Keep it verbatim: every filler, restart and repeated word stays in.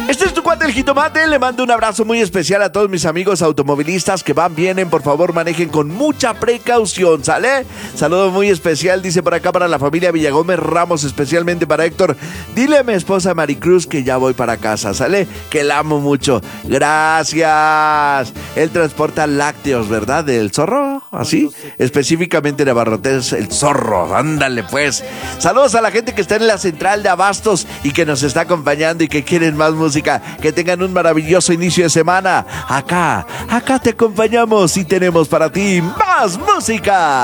Este es tu cuate el jitomate. Le mando un abrazo muy especial a todos mis amigos automovilistas que van, vienen. Por favor, manejen con mucha precaución, ¿sale? Saludo muy especial, dice por acá, para la familia Villagómez Ramos, especialmente para Héctor. Dile a mi esposa Maricruz que ya voy para casa, ¿sale? Que la amo mucho. Gracias. Él transporta lácteos, ¿verdad? Del zorro, así. Específicamente de Abarrotes, el zorro. Ándale, pues. Saludos a la gente que está en la central de Abastos y que nos está acompañando y que quieren más música. Que tengan un maravilloso inicio de semana. Acá, acá te acompañamos y tenemos para ti más música.